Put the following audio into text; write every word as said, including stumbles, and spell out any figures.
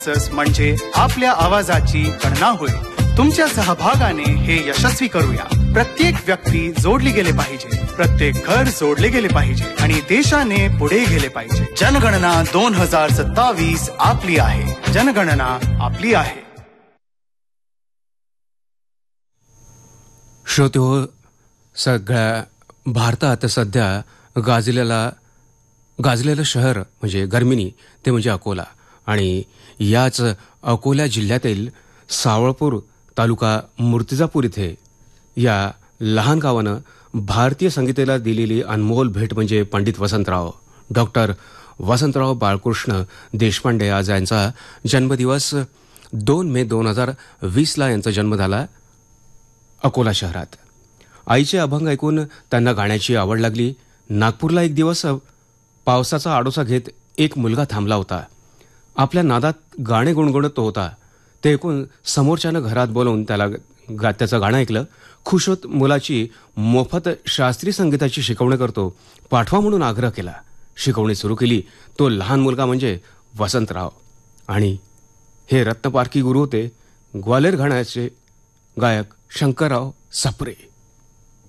म्हणजे आपल्या आवाजाची गणना होईल. तुमच्या सहभागाने हे यशस्वी करूया. प्रत्येक व्यक्ती जोडली गेले पाहिजे, प्रत्येक घर जोडले गेले पाहिजे आणि देशाने पुढे गेले पाहिजे. जनगणना दोन हजार सत्तावीस आपली आहे. जनगणना आपली आहे. श्रोत्यो, सगळ्या भारतात सध्या गाजलेला गाजलेलं शहर म्हणजे गर्मिणी ते म्हणजे अकोला आणि याच अकोला जिल्ह्यातील सावळपूर तालुका मूर्तिजापूर इथे या लहान गावानं भारतीय संगीताला दिलेली अनमोल भेट म्हणजे पंडित वसंतराव डॉक्टर वसंतराव बाळकृष्ण देशपांडे. आज यांचा जन्मदिवस दोन मे दोन हजार वीसला यांचा जन्म झाला अकोला शहरात. आईचे अभंग ऐकून त्यांना गाण्याची आवड लागली. नागपूरला एक दिवस पावसाचा आडोसा घेत एक मुलगा थांबला होता. आपल्या नादात गाणे गुणगुणत तो होता. ते ऐकून समोरच्यानं घरात बोलवून त्याला गा त्याचं गाणं ऐकलं. खुश होत मुलाची मोफत शास्त्रीय संगीताची शिकवणी करतो पाठवा म्हणून आग्रह केला. शिकवणी सुरू केली. तो लहान मुलगा म्हणजे वसंतराव आणि हे रत्नपारखी गुरु होते ग्वाल्हेर घराण्याचे गायक शंकरराव सप्रे.